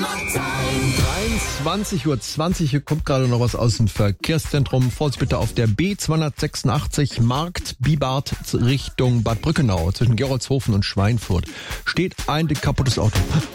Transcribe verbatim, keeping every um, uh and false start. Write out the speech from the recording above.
dreiundzwanzig Uhr zwanzig, hier kommt gerade noch was aus dem Verkehrszentrum. Vorsicht bitte auf der B zweihundertsechsundachtzig Markt Bibart Richtung Bad Brückenau zwischen Gerolzhofen und Schweinfurt. Steht ein kaputtes Auto.